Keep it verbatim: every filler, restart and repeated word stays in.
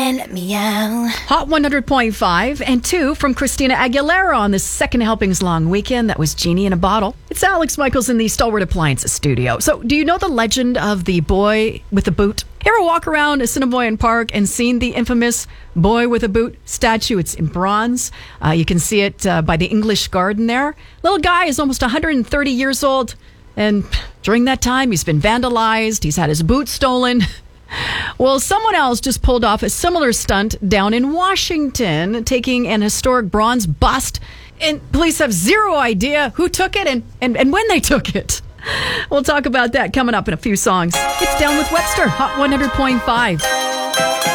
and meow. Hot one hundred point five and two from Christina Aguilera on the second helpings long weekend. That was Genie in a Bottle. It's Alex Michaels in the Stalwart Appliances studio. So do you know the legend of the boy with the boot? You ever walk around Assiniboine Park and seen the infamous boy with a boot statue? It's in bronze. Uh, you can see it uh, by the English Garden there. Little guy is almost one hundred thirty years old. And during that time, he's been vandalized. He's had his boot stolen. Well, someone else just pulled off a similar stunt down in Washington, taking an historic bronze bust. And police have zero idea who took it and, and, and when they took it. We'll talk about that coming up in a few songs. It's Down with Webster, Hot one hundred point five.